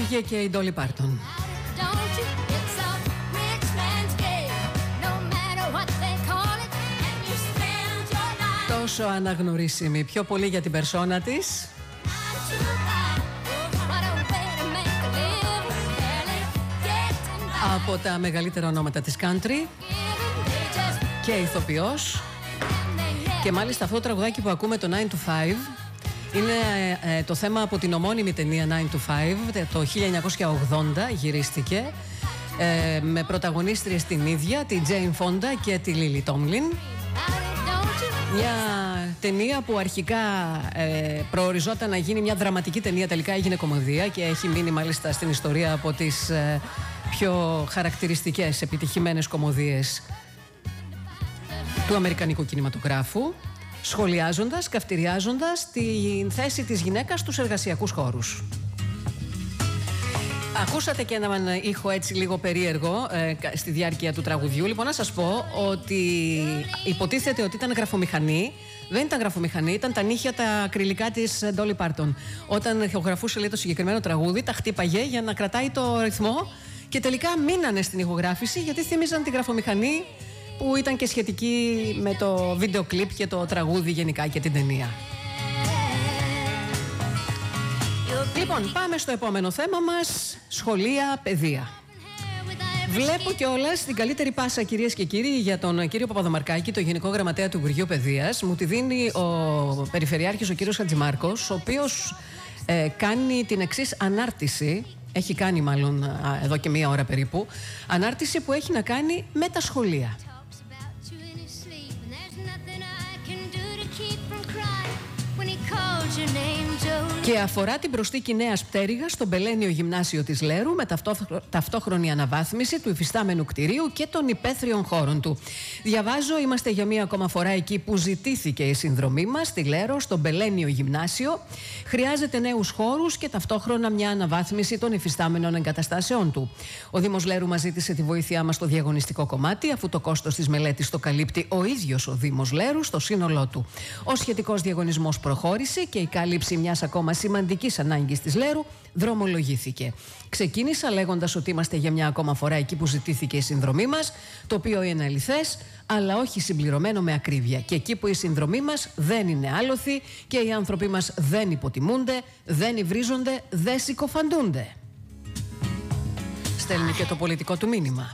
Πήγε και η Ντόλι Πάρτον. Τόσο αναγνωρίσιμη, πιο πολύ για την περσόνα της. Από τα μεγαλύτερα ονόματα της country και ηθοποιός. Και μάλιστα αυτό το τραγουδάκι που ακούμε, το 9 to 5, είναι το θέμα από την ομώνυμη ταινία 9 to 5. Το 1980 γυρίστηκε, με πρωταγωνίστριες την ίδια, τη Jane Fonda και τη Lily Tomlin. Μια ταινία που αρχικά προοριζόταν να γίνει μια δραματική ταινία, τελικά έγινε κομμωδία και έχει μείνει μάλιστα στην ιστορία από τις πιο χαρακτηριστικές επιτυχημένες κομμωδίες του αμερικανικού κινηματογράφου, σχολιάζοντας, καυτηριάζοντας την θέση της γυναίκας στους εργασιακούς χώρους. Ακούσατε και έναν ήχο έτσι λίγο περίεργο στη διάρκεια του τραγουδιού. Λοιπόν, να σας πω ότι υποτίθεται ότι ήταν γραφομηχανή. Δεν ήταν γραφομηχανή, ήταν τα νύχια τα ακριλικά της Ντόλι Πάρτον. Όταν ηχογραφούσε, λέει, το συγκεκριμένο τραγούδι, τα χτύπαγε για να κρατάει το ρυθμό και τελικά μείνανε στην ηχογράφηση γιατί θύμιζαν τη γραφομηχανή που ήταν και σχετική με το βίντεο κλιπ και το τραγούδι γενικά και την ταινία. Λοιπόν, πάμε στο επόμενο θέμα μας, σχολεία, παιδεία. Βλέπω κιόλας την καλύτερη πάσα, κυρίες και κύριοι, για τον κύριο Παπαδομαρκάκη, το Γενικό Γραμματέα του Υπουργείου Παιδείας. Μου τη δίνει ο Περιφερειάρχης, ο κύριος Χατζημάρκος, ο οποίος κάνει την εξής ανάρτηση. Έχει κάνει μάλλον εδώ και μία ώρα περίπου. Ανάρτηση που έχει να κάνει με τα σχολεία. Και αφορά την προσθήκη νέας πτέρυγας στο Μπελένιο Γυμνάσιο της Λέρου με ταυτόχρονη αναβάθμιση του υφιστάμενου κτηρίου και των υπαίθριων χώρων του. Διαβάζω, είμαστε για μία ακόμα φορά εκεί που ζητήθηκε η συνδρομή μας, στη Λέρο, στο Μπελένιο Γυμνάσιο. Χρειάζεται νέους χώρους και ταυτόχρονα μια αναβάθμιση των υφιστάμενων εγκαταστάσεών του. Ο Δήμος Λέρου μας ζήτησε τη βοήθειά μας στο διαγωνιστικό κομμάτι, αφού το κόστος της μελέτης το καλύπτει ο ίδιος ο Δήμος Λέρου στο σύνολό του. Ο σχετικός διαγωνισμός προχώρησε και η κάλυψη μιας ακόμα σημαντικής ανάγκης της Λέρου δρομολογήθηκε. Ξεκίνησα λέγοντας ότι είμαστε για μια ακόμα φορά εκεί που ζητήθηκε η συνδρομή μας, το οποίο είναι αληθές, αλλά όχι συμπληρωμένο με ακρίβεια. Και εκεί που η συνδρομή μας δεν είναι άλοθη και οι άνθρωποι μας δεν υποτιμούνται, δεν υβρίζονται, δεν συκοφαντούνται. Στέλνει και το πολιτικό του μήνυμα.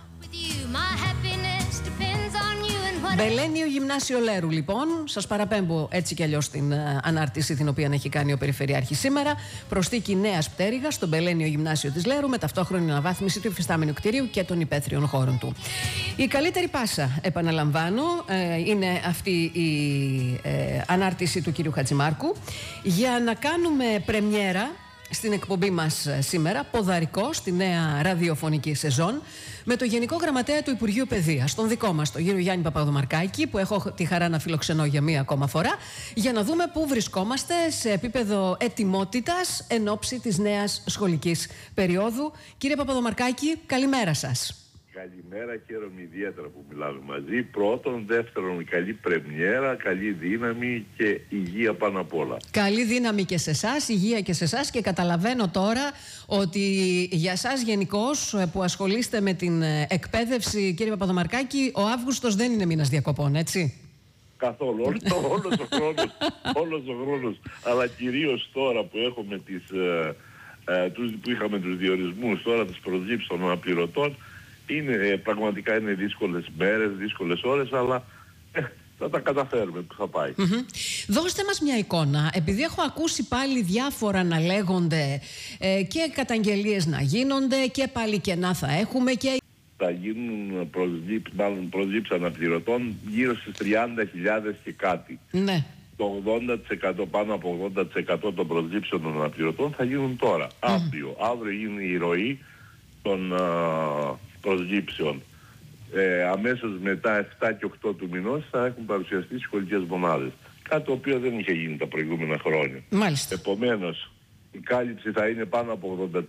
Μπελένιο Γυμνάσιο Λέρου, λοιπόν. Σας παραπέμπω έτσι κι αλλιώς την ανάρτηση την οποία έχει κάνει ο Περιφερειάρχης σήμερα. Προσθήκη νέας πτέρυγας στο Μπελένιο Γυμνάσιο της Λέρου με ταυτόχρονη αναβάθμιση του υφιστάμενου κτηρίου και των υπαίθριων χώρων του. Η καλύτερη πάσα, επαναλαμβάνω, είναι αυτή η ανάρτηση του κυρίου Χατζημάρκου για να κάνουμε πρεμιέρα στην εκπομπή μας σήμερα, ποδαρικό στη νέα ραδιοφωνική σεζόν, με το Γενικό Γραμματέα του Υπουργείου Παιδείας, τον δικό μας, τον κύριο Γιάννη Παπαδομαρκάκη, που έχω τη χαρά να φιλοξενώ για μία ακόμα φορά, για να δούμε πού βρισκόμαστε σε επίπεδο ετοιμότητας εν ώψη της νέας σχολικής περίοδου. Κύριε Παπαδομαρκάκη, καλημέρα σας. Καλημέρα, χαίρομαι ιδιαίτερα που μιλάμε μαζί. Πρώτον, δεύτερον, καλή πρεμιέρα, καλή δύναμη και υγεία πάνω απ' όλα. Καλή δύναμη και σε εσάς, υγεία και σε εσάς, και καταλαβαίνω τώρα ότι για εσάς γενικώς που ασχολείστε με την εκπαίδευση, κύριε Παπαδομαρκάκη, ο Αύγουστος δεν είναι μήνας διακοπών, έτσι? Καθόλου, όλος ο χρόνος, αλλά κυρίως τώρα που έχουμε που είχαμε τους διορισμούς, τώρα τις προσλήψεις των αναπληρωτών, πραγματικά είναι δύσκολες μέρες, δύσκολες ώρες, αλλά θα τα καταφέρουμε που θα πάει. Δώστε μας μια εικόνα, επειδή έχω ακούσει πάλι διάφορα να λέγονται και καταγγελίες να γίνονται και πάλι κενά θα έχουμε και... Θα γίνουν προσλήψεις αναπληρωτών γύρω στις 30.000 και κάτι. Ναι. Το 80%, πάνω από 80% των προσλήψεων των αναπληρωτών θα γίνουν τώρα, αύριο γίνει η ροή των προσλήψεων. Αμέσως μετά 7 και 8 του μηνός θα έχουν παρουσιαστεί σχολικές μονάδες. Κάτι το οποίο δεν είχε γίνει τα προηγούμενα χρόνια. Μάλιστα. Επομένως, η κάλυψη θα είναι πάνω από